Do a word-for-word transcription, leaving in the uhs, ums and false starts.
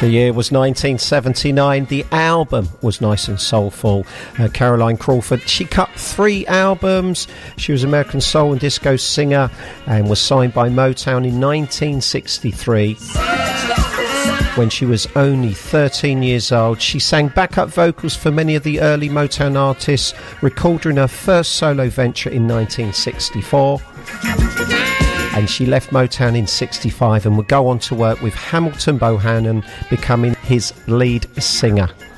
The year was nineteen seventy-nine. The album was nice and soulful. Uh, Caroline Crawford, she cut three albums. She was an American soul and disco singer and was signed by Motown in nineteen sixty-three. When she was only thirteen years old, she sang backup vocals for many of the early Motown artists, recording her first solo venture in nineteen sixty-four. And she left Motown in sixty-five and would go on to work with Hamilton Bohannon, becoming his lead singer.